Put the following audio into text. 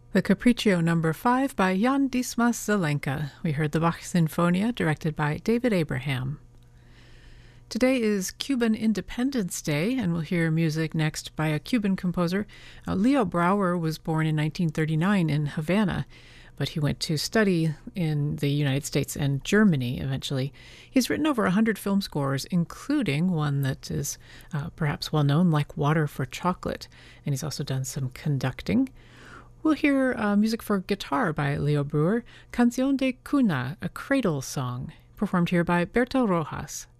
The Capriccio Number 5 by Jan Dismas Zelenka. We heard the Bach Sinfonia, directed by David Abraham. Today is Cuban Independence Day, and we'll hear music next by a Cuban composer. Leo Brouwer was born in 1939 in Havana, but he went to study in the United States and Germany eventually. He's written over 100 film scores, including one that is perhaps well known, like Water for Chocolate, and he's also done some conducting. We'll hear music for guitar by Leo Brouwer, Canción de Cuna, a cradle song, performed here by Berto Rojas.